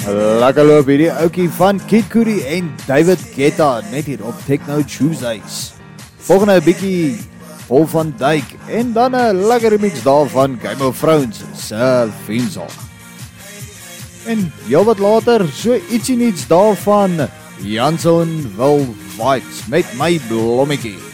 Lekker loop hierdie oukie van Kid Cudi en David Guetta net hier op Techno Tuesdays. Volgende 'n bietjie Paul van Dijk en dan 'n lekker remix daarvan Game of Thrones se theme song. En heel wat later, so ietsie niets daarvan Janson Will Vibes met my blommetjie.